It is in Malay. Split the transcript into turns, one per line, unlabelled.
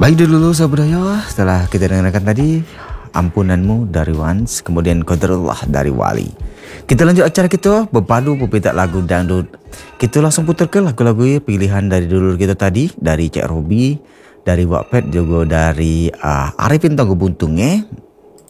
Baik dulu saudara, setelah kita dengarkan tadi ampunanmu dari Wans, kemudian Qadarullah dari Wali. Kita lanjut acara kita berpadu berpetak lagu dangdut. Kita langsung putar ke lagu-lagu pilihan dari dulur kita tadi, dari Cik Robi, dari Wattpad juga dari Arifin Tangguh Buntung